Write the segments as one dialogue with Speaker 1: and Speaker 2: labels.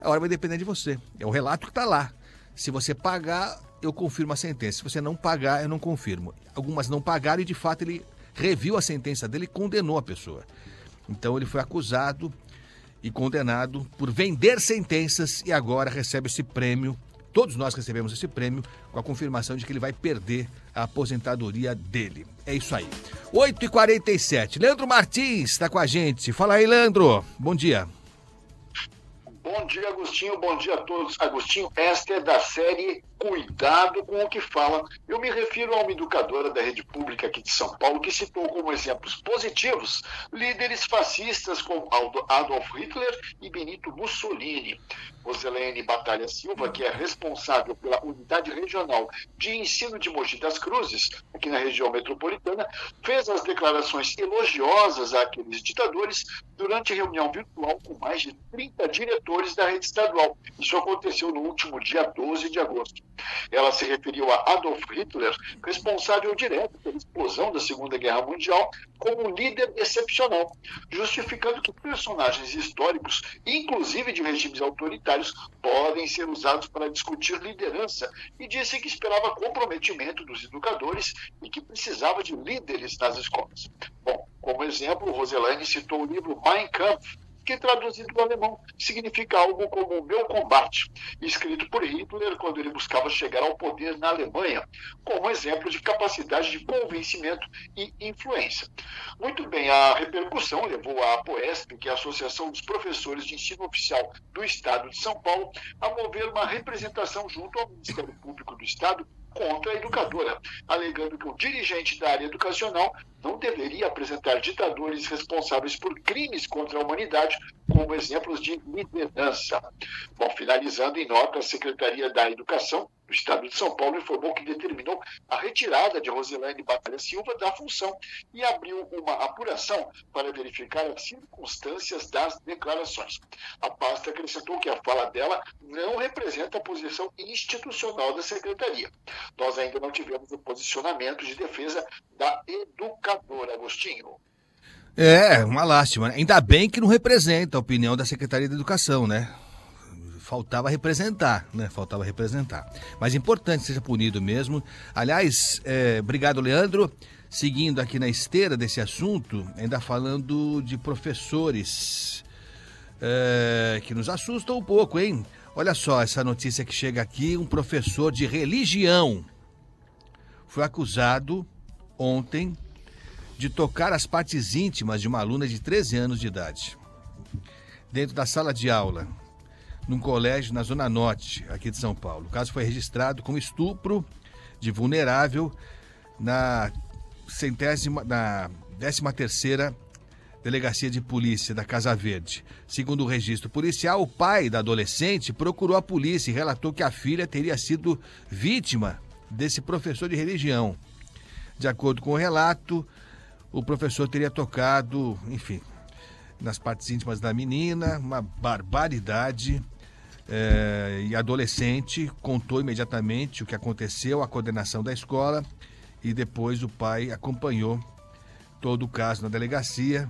Speaker 1: A hora vai depender de você. É o relato que está lá. Se você pagar, eu confirmo a sentença. Se você não pagar, eu não confirmo. Algumas não pagaram e, de fato, ele reviu a sentença dele e condenou a pessoa. Então, ele foi acusado e condenado por vender sentenças e agora recebe esse prêmio. Todos nós recebemos esse prêmio com a confirmação de que ele vai perder a aposentadoria dele. É isso aí. 8h47. Leandro Martins está com a gente. Fala aí, Leandro. Bom dia.
Speaker 2: Bom dia, Agostinho. Bom dia a todos. Agostinho, esta é da série Cuidado com o que Fala. Eu me refiro a uma educadora da rede pública aqui de São Paulo que citou como exemplos positivos líderes fascistas como Adolf Hitler e Benito Mussolini. Roselene Batalha Silva, que é responsável pela Unidade Regional de Ensino de Mogi das Cruzes, aqui na região metropolitana, fez as declarações elogiosas àqueles ditadores durante reunião virtual com mais de 30 diretores da rede estadual. Isso aconteceu no último dia 12 de agosto. Ela se referiu a Adolf Hitler, responsável direto pela explosão da Segunda Guerra Mundial, como um líder excepcional, justificando que personagens históricos, inclusive de regimes autoritários, podem ser usados para discutir liderança, e disse que esperava comprometimento dos educadores e que precisava de líderes nas escolas. Bom, como exemplo, Roselane citou o livro Mein Kampf, que traduzido do alemão significa algo como o meu combate, escrito por Hitler quando ele buscava chegar ao poder na Alemanha, como exemplo de capacidade de convencimento e influência. Muito bem, a repercussão levou a APOESP, que é a Associação dos Professores de Ensino Oficial do Estado de São Paulo, a mover uma representação junto ao Ministério Público do Estado contra a educadora, alegando que o dirigente da área educacional não deveria apresentar ditadores responsáveis por crimes contra a humanidade como exemplos de liderança. Bom, finalizando em nota, a Secretaria da Educação do Estado de São Paulo informou que determinou a retirada de Roselane Batalha Silva da função e abriu uma apuração para verificar as circunstâncias das declarações. A pasta acrescentou que a fala dela não representa a posição institucional da Secretaria. Nós ainda não tivemos o posicionamento de defesa da educadora, Agostinho.
Speaker 1: É, uma lástima, né? Ainda bem que não representa a opinião da Secretaria de Educação, né? Faltava representar, né? Faltava representar. Mas importante que seja punido mesmo. Aliás, obrigado, Leandro. Seguindo aqui na esteira desse assunto, ainda falando de professores que nos assustam um pouco, hein? Olha só essa notícia que chega aqui. Um professor de religião foi acusado ontem de tocar as partes íntimas de uma aluna de 13 anos de idade, dentro da sala de aula, num colégio na Zona Norte, aqui de São Paulo. O caso foi registrado como estupro de vulnerável na 13ª Delegacia de Polícia da Casa Verde. Segundo o registro policial, o pai da adolescente procurou a polícia e relatou que a filha teria sido vítima desse professor de religião. De acordo com o relato, o professor teria tocado, enfim, nas partes íntimas da menina, uma barbaridade. E a adolescente contou imediatamente o que aconteceu, a coordenação da escola, e depois o pai acompanhou todo o caso na delegacia,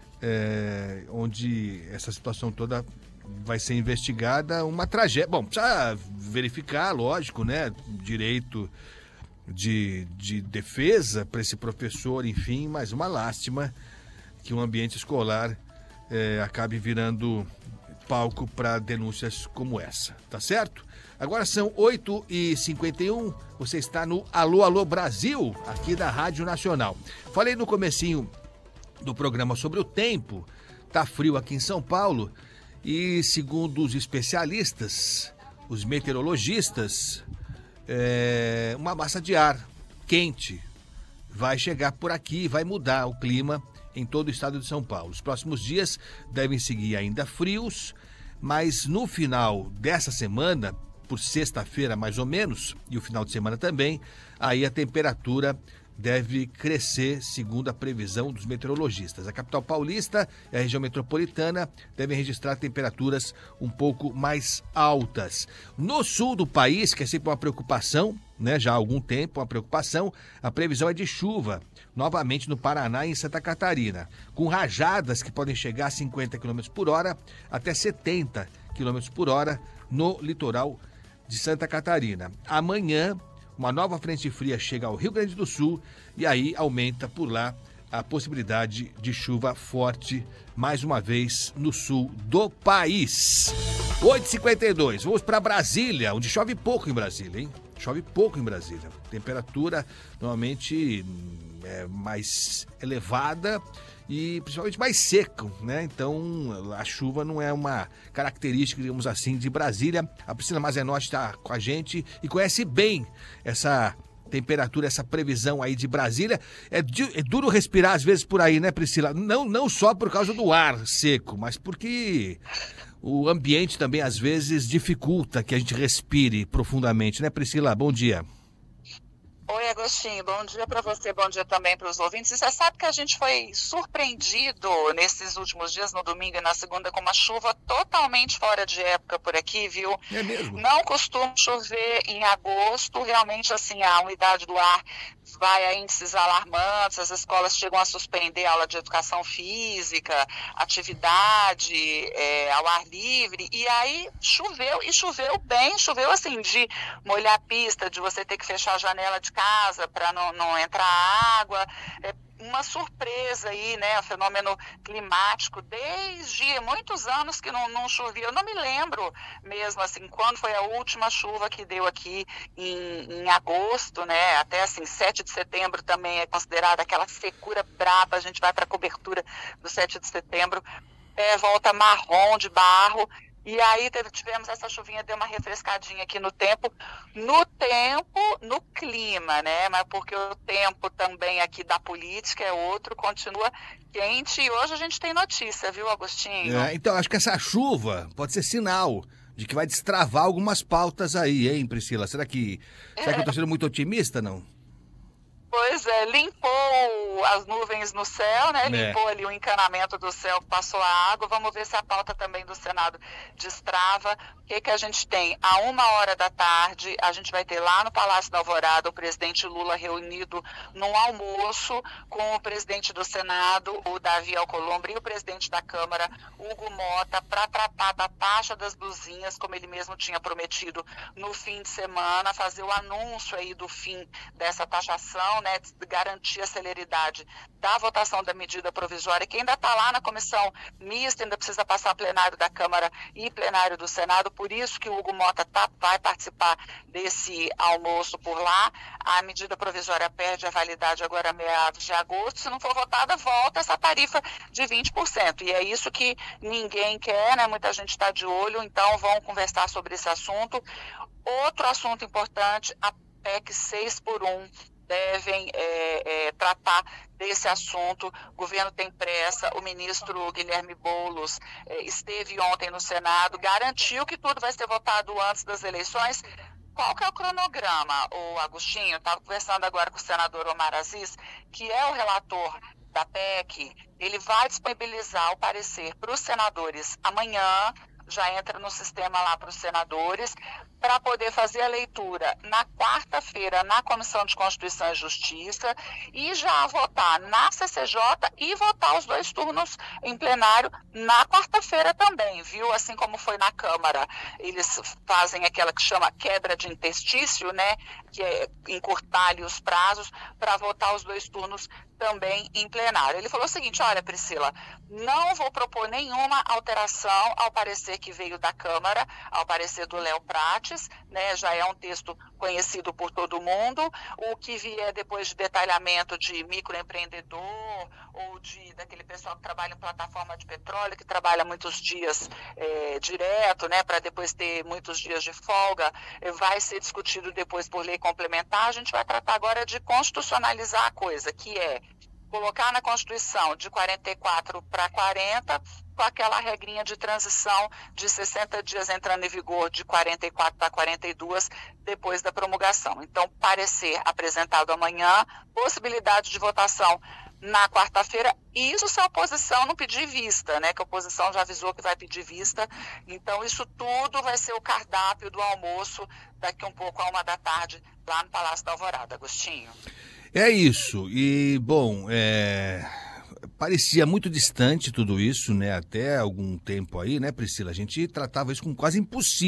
Speaker 1: onde essa situação toda vai ser investigada. Uma tragédia. Bom, precisa verificar, lógico, né? Direito de defesa para esse professor, enfim, mas uma lástima que um ambiente escolar acabe virando palco para denúncias como essa, tá certo? Agora são 8h51, você está no Alô, Alô Brasil, aqui da Rádio Nacional. Falei no comecinho do programa sobre o tempo, tá frio aqui em São Paulo e, segundo os especialistas, os meteorologistas, uma massa de ar quente vai chegar por aqui e vai mudar o clima em todo o estado de São Paulo. Os próximos dias devem seguir ainda frios, mas no final dessa semana, por sexta-feira mais ou menos, e o final de semana também, aí a temperatura deve crescer, segundo a previsão dos meteorologistas. A capital paulista e a região metropolitana devem registrar temperaturas um pouco mais altas. No sul do país, que é sempre uma preocupação, né, já há algum tempo, uma preocupação, a previsão é de chuva, novamente no Paraná e em Santa Catarina, com rajadas que podem chegar a 50 km por hora até 70 km km por hora no litoral de Santa Catarina. Amanhã, uma nova frente fria chega ao Rio Grande do Sul e aí aumenta por lá a possibilidade de chuva forte, mais uma vez, no sul do país. 8h52, vamos para Brasília, onde chove pouco em Brasília, hein? Chove pouco em Brasília. Temperatura normalmente é mais elevada e principalmente mais seco, né? Então a chuva não é uma característica, digamos assim, de Brasília. A Priscila Mazenotti está com a gente e conhece bem essa temperatura, essa previsão aí de Brasília. É duro respirar às vezes por aí, né, Priscila? Não só por causa do ar seco, mas porque o ambiente também às vezes dificulta que a gente respire profundamente, né, Priscila? Bom dia.
Speaker 3: Oi, Agostinho, bom dia para você, bom dia também para os ouvintes. E você sabe que a gente foi surpreendido nesses últimos dias, no domingo e na segunda, com uma chuva totalmente fora de época por aqui, viu?
Speaker 1: É mesmo?
Speaker 3: Não costuma chover em agosto, realmente assim, a umidade do ar vai a índices alarmantes, as escolas chegam a suspender a aula de educação física, atividade ao ar livre, e aí choveu, e choveu bem, choveu assim, de molhar a pista, de você ter que fechar a janela de casa para não entrar água, uma surpresa aí, né, o fenômeno climático, desde muitos anos que não chovia. Eu não me lembro mesmo, assim, quando foi a última chuva que deu aqui em agosto, né, até assim, 7 de setembro também é considerada aquela secura braba, a gente vai para a cobertura do 7 de setembro, volta marrom de barro. E aí tivemos essa chuvinha, deu uma refrescadinha aqui no clima, né? Mas porque o tempo também aqui da política é outro, continua quente. E hoje a gente tem notícia, viu, Agostinho?
Speaker 1: Então, acho que essa chuva pode ser sinal de que vai destravar algumas pautas aí, hein, Priscila? Será que eu estou sendo muito otimista, não?
Speaker 3: Pois é, limpou as nuvens no céu, né? Limpou ali o encanamento do céu, passou a água. Vamos ver se a pauta também do Senado destrava. O que a gente tem? À 13h, a gente vai ter lá no Palácio da Alvorada o presidente Lula reunido num almoço com o presidente do Senado, o Davi Alcolumbre, e o presidente da Câmara, Hugo Mota, para tratar da taxa das blusinhas, como ele mesmo tinha prometido no fim de semana, fazer o anúncio aí do fim dessa taxação, né, garantir a celeridade da votação da medida provisória, que ainda está lá na comissão mista, ainda precisa passar plenário da Câmara e plenário do Senado, por isso que o Hugo Mota vai participar desse almoço por lá. A medida provisória perde a validade agora meados de agosto, se não for votada, volta essa tarifa de 20%, e é isso que ninguém quer, né, muita gente está de olho, então vão conversar sobre esse assunto. Outro assunto importante, a PEC 6x1, devem tratar desse assunto. O governo tem pressa, o ministro Guilherme Boulos esteve ontem no Senado, garantiu que tudo vai ser votado antes das eleições. Qual que é o cronograma, o Agostinho? Estava conversando agora com o senador Omar Aziz, que é o relator da PEC. Ele vai disponibilizar o parecer para os senadores amanhã, já entra no sistema lá para os senadores, para poder fazer a leitura na quarta-feira na Comissão de Constituição e Justiça e já votar na CCJ e votar os 2 turnos em plenário na quarta-feira também, viu? Assim como foi na Câmara. Eles fazem aquela que chama quebra de interstício, né? Que é encurtar-lhe os prazos para votar os 2 turnos também em plenário. Ele falou o seguinte: olha, Priscila, não vou propor nenhuma alteração ao parecer que veio da Câmara, ao parecer do Léo Prates, né, já é um texto conhecido por todo mundo. O que vier depois de detalhamento de microempreendedor ou daquele pessoal que trabalha em plataforma de petróleo, que trabalha muitos dias direto, né, para depois ter muitos dias de folga, vai ser discutido depois por lei complementar. A gente vai tratar agora de constitucionalizar a coisa, que é colocar na Constituição de 44 para 40, com aquela regrinha de transição de 60 dias entrando em vigor de 44 para 42 depois da promulgação. Então, parecer apresentado amanhã, possibilidade de votação na quarta-feira, isso se a oposição não pedir vista, né? Que a oposição já avisou que vai pedir vista. Então, isso tudo vai ser o cardápio do almoço daqui um pouco, à 13h, lá no Palácio da Alvorada. Agostinho.
Speaker 1: É isso. E, bom, parecia muito distante tudo isso, né? Até algum tempo aí, né, Priscila? A gente tratava isso como quase impossível.